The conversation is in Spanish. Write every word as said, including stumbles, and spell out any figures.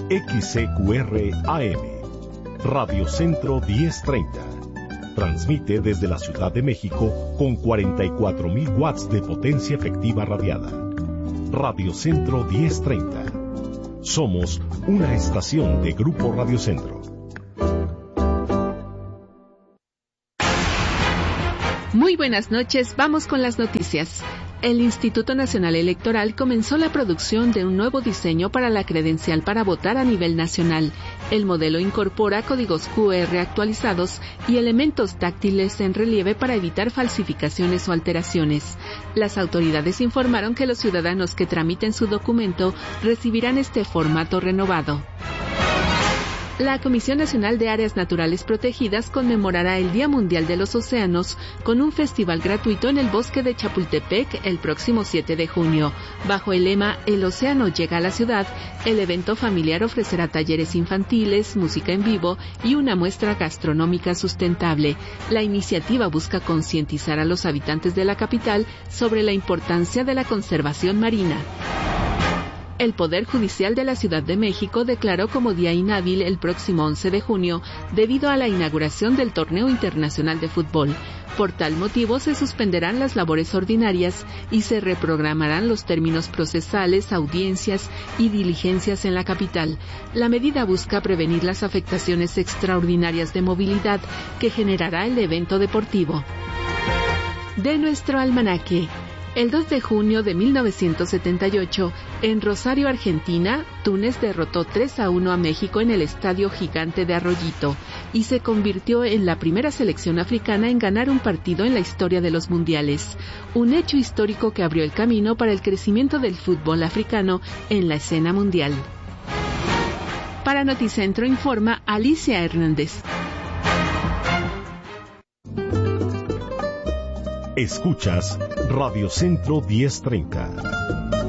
X C Q R A M, Radio Centro diez treinta. Transmite desde la Ciudad de México con cuarenta y cuatro mil watts de potencia efectiva radiada. Radio Centro diez treinta. Somos una estación de Grupo Radio Centro. Muy buenas noches, vamos con las noticias. El Instituto Nacional Electoral comenzó la producción de un nuevo diseño para la credencial para votar a nivel nacional. El modelo incorpora códigos Q R actualizados y elementos táctiles en relieve para evitar falsificaciones o alteraciones. Las autoridades informaron que los ciudadanos que tramiten su documento recibirán este formato renovado. La Comisión Nacional de Áreas Naturales Protegidas conmemorará el Día Mundial de los Océanos con un festival gratuito en el bosque de Chapultepec el próximo siete de junio. Bajo el lema El océano llega a la ciudad, el evento familiar ofrecerá talleres infantiles, música en vivo y una muestra gastronómica sustentable. La iniciativa busca concientizar a los habitantes de la capital sobre la importancia de la conservación marina. El Poder Judicial de la Ciudad de México declaró como día inhábil el próximo once de junio debido a la inauguración del Torneo Internacional de Fútbol. Por tal motivo se suspenderán las labores ordinarias y se reprogramarán los términos procesales, audiencias y diligencias en la capital. La medida busca prevenir las afectaciones extraordinarias de movilidad que generará el evento deportivo. De nuestro almanaque. El dos de junio de mil novecientos setenta y ocho, en Rosario, Argentina, Túnez derrotó tres a uno a México en el Estadio Gigante de Arroyito y se convirtió en la primera selección africana en ganar un partido en la historia de los mundiales, un hecho histórico que abrió el camino para el crecimiento del fútbol africano en la escena mundial. Para Noticentro informa Alicia Hernández. Escuchas Radio Centro diez treinta.